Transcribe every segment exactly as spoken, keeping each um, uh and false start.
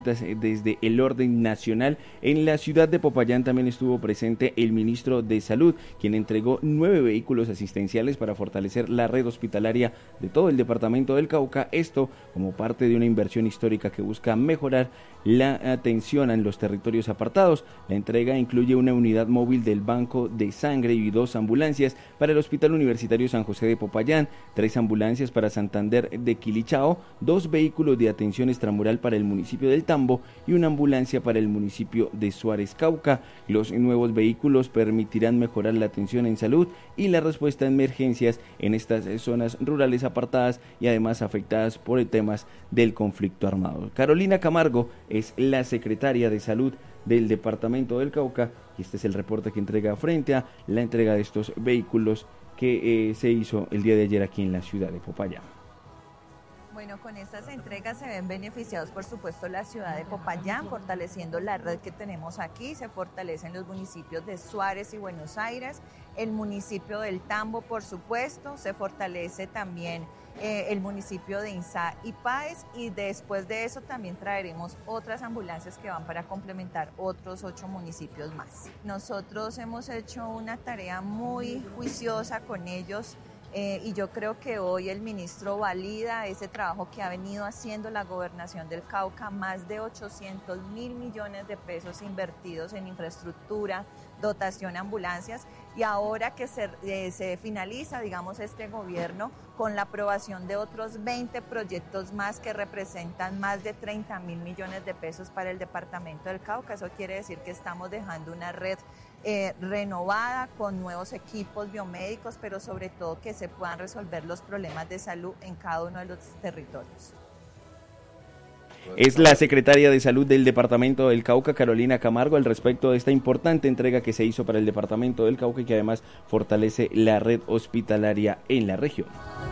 desde el orden nacional. En la ciudad de Popayán también estuvo presente el ministro de Salud, quien entregó nueve vehículos asistenciales para fortalecer la red hospitalaria de todo el departamento del Cauca, esto como parte de una inversión histórica que busca mejorar la atención en los territorios apartados. La entrega incluye una unidad móvil del banco de sangre y dos ambulancias para el Hospital Universitario San José de Popayán, tres ambulancias para Santander de Quilichao, dos vehículos de atención extramural para el municipio del Tambo y una ambulancia para el municipio de Suárez, Cauca. Los nuevos vehículos permitirán mejorar la atención en salud y la respuesta a emergencias en estas zonas rurales apartadas y además afectadas por temas del conflicto armado. Carolina Camargo es la secretaria de Salud del departamento del Cauca y este es el reporte que entrega frente a la entrega de estos vehículos que eh, se hizo el día de ayer aquí en la ciudad de Popayán. Bueno, con estas entregas se ven beneficiados, por supuesto, la ciudad de Popayán, fortaleciendo la red que tenemos aquí. Se fortalecen los municipios de Suárez y Buenos Aires, el municipio del Tambo, por supuesto, se fortalece también eh, el municipio de Insá y Páez, y después de eso también traeremos otras ambulancias que van para complementar otros ocho municipios más. Nosotros hemos hecho una tarea muy juiciosa con ellos. Eh, y yo creo que hoy el ministro valida ese trabajo que ha venido haciendo la gobernación del Cauca, más de ochocientos mil millones de pesos invertidos en infraestructura, dotación a ambulancias, y ahora que se, eh, se finaliza, digamos, este gobierno con la aprobación de otros veinte proyectos más que representan más de treinta mil millones de pesos para el departamento del Cauca. Eso quiere decir que estamos dejando una red Eh, renovada con nuevos equipos biomédicos, pero sobre todo que se puedan resolver los problemas de salud en cada uno de los territorios. Es la secretaria de Salud del departamento del Cauca, Carolina Camargo, al respecto de esta importante entrega que se hizo para el departamento del Cauca y que además fortalece la red hospitalaria en la región.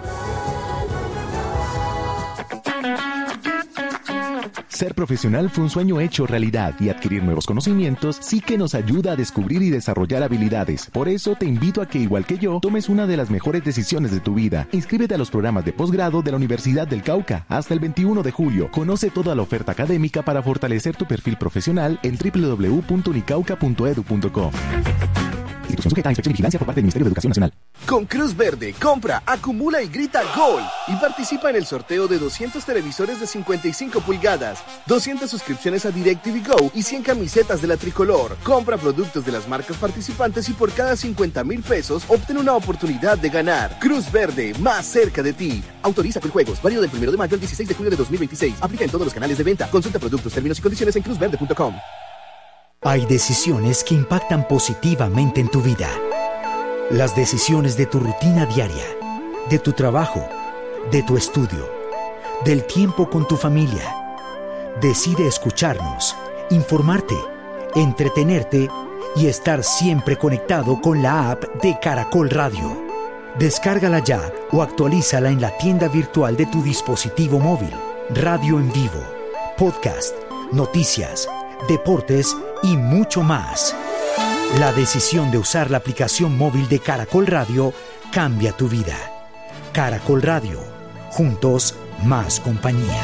Ser profesional fue un sueño hecho realidad y adquirir nuevos conocimientos sí que nos ayuda a descubrir y desarrollar habilidades. Por eso te invito a que, igual que yo, tomes una de las mejores decisiones de tu vida. Inscríbete a los programas de posgrado de la Universidad del Cauca hasta el veintiuno de julio. Conoce toda la oferta académica para fortalecer tu perfil profesional en doble u doble u doble u punto unicauca punto edu punto co. Institución sujeta a inspección y vigilancia por parte del Ministerio de Educación Nacional. Con Cruz Verde, compra, acumula y grita ¡Gol! Y participa en el sorteo de doscientos televisores de cincuenta y cinco pulgadas, doscientas suscripciones a DirecTV Go y cien camisetas de la tricolor. Compra productos de las marcas participantes y por cada cincuenta mil pesos obtén una oportunidad de ganar. Cruz Verde, más cerca de ti. Autoriza con juegos, válido del primero de mayo al dieciséis de julio de dos mil veintiséis. Aplica en todos los canales de venta. Consulta productos, términos y condiciones en cruz verde punto com. Hay decisiones que impactan positivamente en tu vida. Las decisiones de tu rutina diaria, de tu trabajo, de tu estudio, del tiempo con tu familia. Decide escucharnos, informarte, entretenerte y estar siempre conectado con la app de Caracol Radio. Descárgala ya o actualízala en la tienda virtual de tu dispositivo móvil. Radio en vivo, podcast, noticias, deportes y mucho más. La decisión de usar la aplicación móvil de Caracol Radio cambia tu vida. Caracol Radio, juntos más compañía.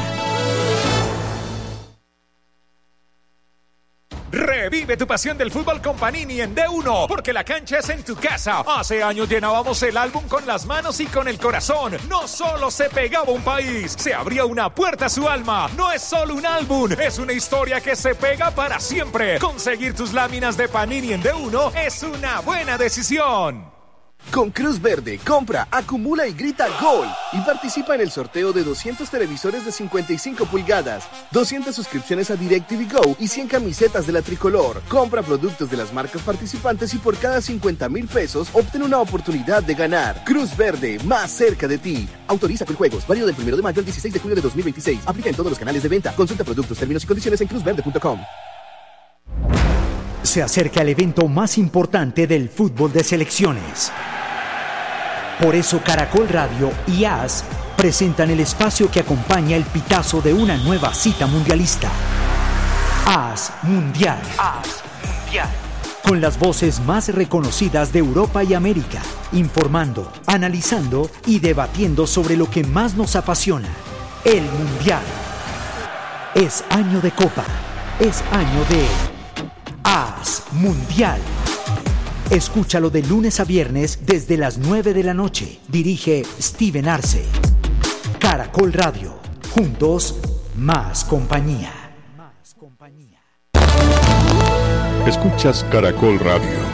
Revive tu pasión del fútbol con Panini en D uno, porque la cancha es en tu casa. Hace años llenábamos el álbum con las manos y con el corazón. No solo se pegaba un país, se abría una puerta a su alma. No es solo un álbum, es una historia que se pega para siempre. Conseguir tus láminas de Panini en D uno es una buena decisión. Con Cruz Verde, compra, acumula y grita ¡Gol! Y participa en el sorteo de doscientos televisores de cincuenta y cinco pulgadas, doscientas suscripciones a DirecTV Go y cien camisetas de la tricolor. Compra productos de las marcas participantes y por cada cincuenta mil pesos obtén una oportunidad de ganar. Cruz Verde, más cerca de ti. Autoriza con juegos, válido del primero de mayo al dieciséis de julio de dos mil veintiséis. Aplica en todos los canales de venta. Consulta productos, términos y condiciones en cruz verde punto com. Se acerca el evento más importante del fútbol de selecciones. Por eso Caracol Radio y A S presentan el espacio que acompaña el pitazo de una nueva cita mundialista. A S Mundial. A S Mundial. Con las voces más reconocidas de Europa y América, informando, analizando y debatiendo sobre lo que más nos apasiona, el Mundial. Es año de Copa. Es año de AS Mundial. Escúchalo de lunes a viernes desde las nueve de la noche. Dirige Steven Arce. Caracol Radio. Juntos, más compañía. Escuchas Caracol Radio.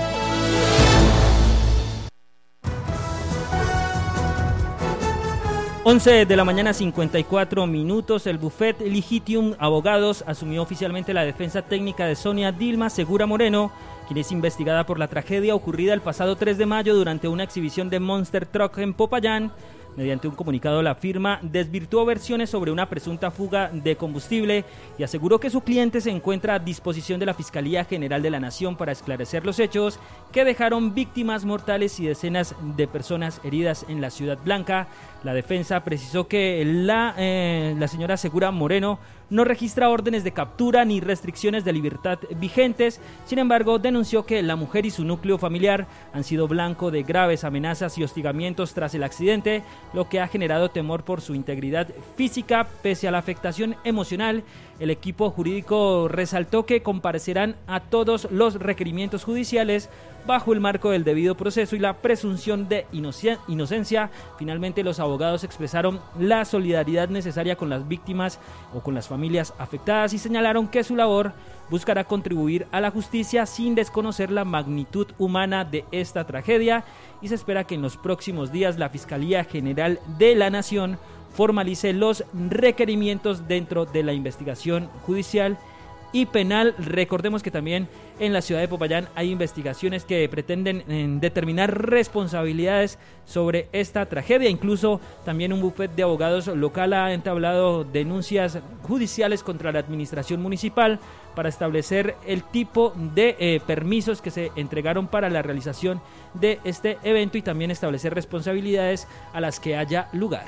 once de la mañana, cincuenta y cuatro minutos. El Buffet Legitium Abogados asumió oficialmente la defensa técnica de Sonia Dilma Segura Moreno, quien es investigada por la tragedia ocurrida el pasado tres de mayo durante una exhibición de Monster Truck en Popayán. Mediante un comunicado, la firma desvirtuó versiones sobre una presunta fuga de combustible y aseguró que su cliente se encuentra a disposición de la Fiscalía General de la Nación para esclarecer los hechos que dejaron víctimas mortales y decenas de personas heridas en la Ciudad Blanca. La defensa precisó que la, eh, la señora Segura Moreno no registra órdenes de captura ni restricciones de libertad vigentes. Sin embargo, denunció que la mujer y su núcleo familiar han sido blanco de graves amenazas y hostigamientos tras el accidente, lo que ha generado temor por su integridad física. Pese a la afectación emocional, el equipo jurídico resaltó que comparecerán a todos los requerimientos judiciales bajo el marco del debido proceso y la presunción de inocencia. Finalmente, los abogados expresaron la solidaridad necesaria con las víctimas o con las familias afectadas y señalaron que su labor buscará contribuir a la justicia sin desconocer la magnitud humana de esta tragedia, y se espera que en los próximos días la Fiscalía General de la Nación formalice los requerimientos dentro de la investigación judicial y penal. Recordemos que también en la ciudad de Popayán hay investigaciones que pretenden eh, determinar responsabilidades sobre esta tragedia. Incluso también un bufete de abogados local ha entablado denuncias judiciales contra la administración municipal para establecer el tipo de eh, permisos que se entregaron para la realización de este evento y también establecer responsabilidades a las que haya lugar.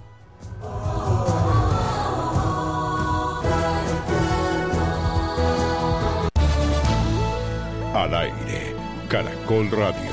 Al aire, Caracol Radio.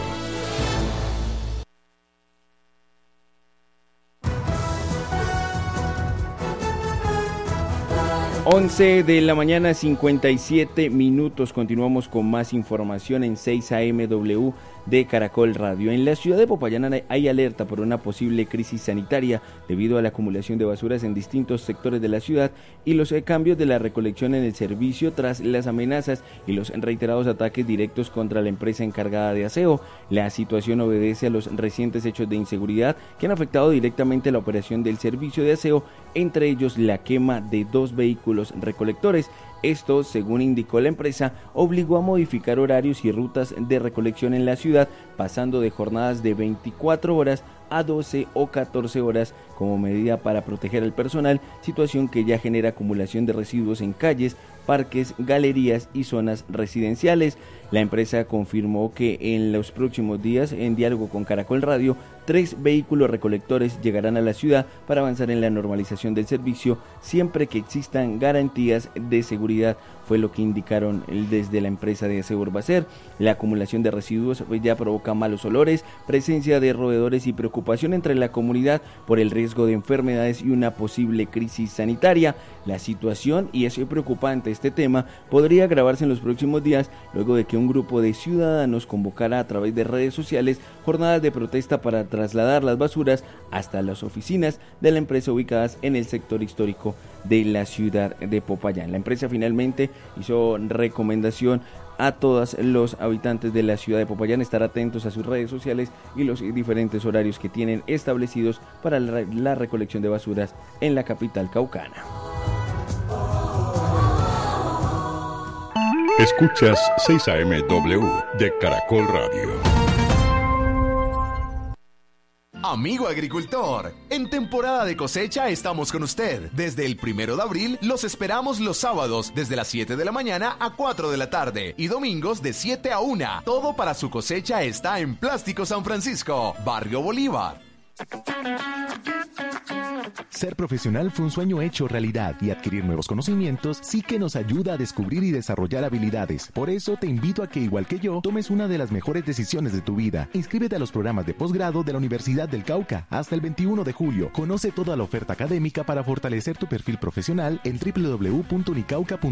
once de la mañana, cincuenta y siete minutos. Continuamos con más información en seis A M W de Caracol Radio. En la ciudad de Popayán hay alerta por una posible crisis sanitaria debido a la acumulación de basuras en distintos sectores de la ciudad y los cambios de la recolección en el servicio tras las amenazas y los reiterados ataques directos contra la empresa encargada de aseo. La situación obedece a los recientes hechos de inseguridad que han afectado directamente la operación del servicio de aseo, entre ellos la quema de dos vehículos recolectores. Esto, según indicó la empresa, obligó a modificar horarios y rutas de recolección en la ciudad, pasando de jornadas de veinticuatro horas a doce o catorce horas como medida para proteger al personal, situación que ya genera acumulación de residuos en calles, parques, galerías y zonas residenciales. La empresa confirmó que en los próximos días, en diálogo con Caracol Radio, tres vehículos recolectores llegarán a la ciudad para avanzar en la normalización del servicio, siempre que existan garantías de seguridad, fue lo que indicaron desde la empresa de aseo Urbacer. La acumulación de residuos ya provoca malos olores, presencia de roedores y preocupación entre la comunidad por el riesgo de enfermedades y una posible crisis sanitaria. La situación, y es preocupante este tema, podría agravarse en los próximos días luego de que un grupo de ciudadanos convocara a través de redes sociales jornadas de protesta para trasladar las basuras hasta las oficinas de la empresa ubicadas en el sector histórico de la ciudad de Popayán. La empresa finalmente hizo recomendación a todos los habitantes de la ciudad de Popayán estar atentos a sus redes sociales y los diferentes horarios que tienen establecidos para la, la recolección de basuras en la capital caucana. Escuchas seis A M W de Caracol Radio. Amigo agricultor, en temporada de cosecha estamos con usted. Desde el primero de abril los esperamos los sábados desde las siete de la mañana a cuatro de la tarde y domingos de siete a una. Todo para su cosecha está en Plástico San Francisco, Barrio Bolívar. Ser profesional fue un sueño hecho realidad y adquirir nuevos conocimientos sí que nos ayuda a descubrir y desarrollar habilidades. Por eso te invito a que, igual que yo, tomes una de las mejores decisiones de tu vida. Inscríbete a los programas de posgrado de la Universidad del Cauca hasta el veintiuno de julio. Conoce toda la oferta académica para fortalecer tu perfil profesional en doble u doble u doble u punto unicauca punto